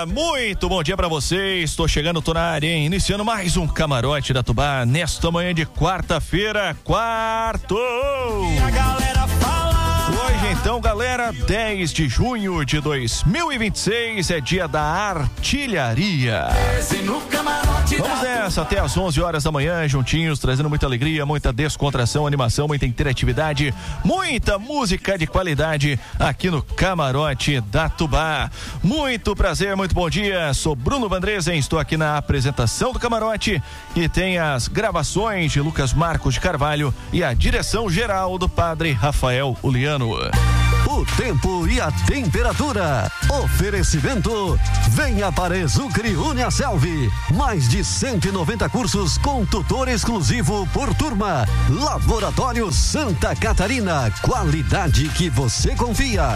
Muito bom dia pra vocês. Tô chegando, tô na área, hein? Iniciando mais um Camarote da Tubá nesta manhã de quarta-feira, quarto. E a galera fala. Hoje então, galera, 10 de junho de 2026 é dia da artilharia. Vamos nessa até às 11 horas da manhã, juntinhos, trazendo muita alegria, muita descontração, animação, muita interatividade, muita música de qualidade aqui no Camarote da Tubá. Muito prazer, muito bom dia. Sou Bruno Vandresen, estou aqui na apresentação do Camarote e tem as gravações de Lucas Marcos de Carvalho e a direção geral do Padre Rafael Uliano. O tempo e a temperatura. Oferecimento. Venha para Exucre Uniaselv. Mais de 190 cursos com tutor exclusivo por turma. Laboratório Santa Catarina. Qualidade que você confia.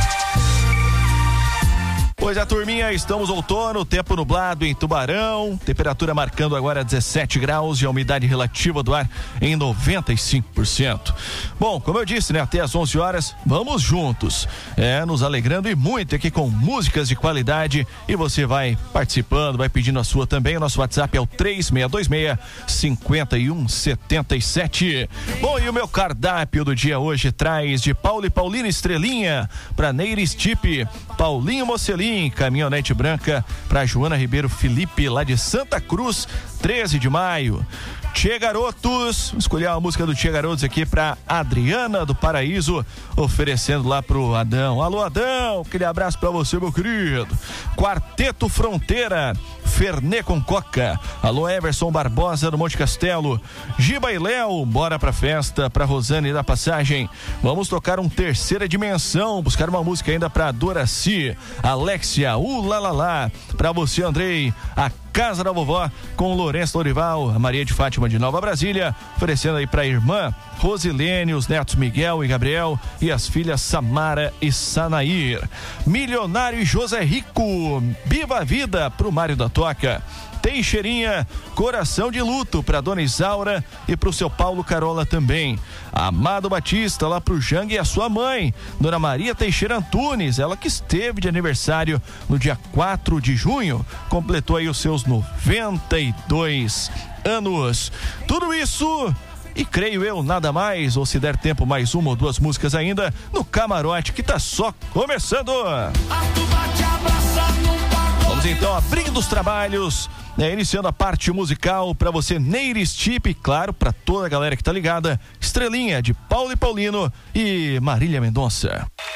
Pois é, turminha, estamos outono, tempo nublado em Tubarão, temperatura marcando agora 17 graus e a umidade relativa do ar em 95%. Bom, como eu disse, né, até às 11 horas, vamos juntos, nos alegrando e muito aqui com músicas de qualidade e você vai participando, vai pedindo a sua também, o nosso WhatsApp é o 3626-5177. Bom, e o meu cardápio do dia hoje traz de Paulo e Paulina Estrelinha para Neiris Tipe, Paulinho Mocelin, caminhonete branca para Joana Ribeiro Felipe, lá de Santa Cruz, 13 de maio. Tchê Garotos, escolher a música do Tchê Garotos aqui pra Adriana do Paraíso, oferecendo lá pro Adão. Alô, Adão, aquele abraço pra você, meu querido. Quarteto Fronteira, Fernê com Coca. Alô, Everson Barbosa do Monte Castelo. Giba e Léo, bora pra festa, pra Rosane da Passagem. Vamos tocar um Terceira Dimensão, buscar uma música ainda pra Doraci, Alexia, Ulalala, pra você, Andrei, a Casa da Vovó com Lourenço Lorival, a Maria de Fátima de Nova Brasília, oferecendo aí pra irmã Rosilene, os netos Miguel e Gabriel e as filhas Samara e Sanair. Milionário e José Rico, Viva a Vida pro Mário da Toca. Teixeirinha, Coração de Luto pra Dona Isaura e pro seu Paulo Carola também. Amado Batista, lá pro Jang e a sua mãe, Dona Maria Teixeira Antunes, ela que esteve de aniversário no dia 4 de junho, completou aí os seus 92 anos. Tudo isso e creio eu, nada mais, ou se der tempo, mais uma ou duas músicas ainda, no Camarote que tá só começando. Vamos então abrindo os trabalhos, iniciando a parte musical para você, Neiris Tipe, claro, para toda a galera que tá ligada, Estrelinha de Paulo e Paulino e Marília Mendonça.